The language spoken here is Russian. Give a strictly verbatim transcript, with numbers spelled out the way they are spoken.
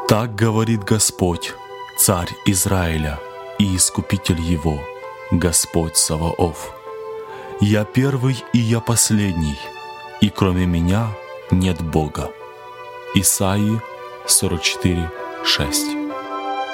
Так говорит Господь, Царь Израиля и Искупитель его, Господь Саваоф. Я первый и я последний, и кроме меня нет Бога. Исаии сорок четыре, шесть.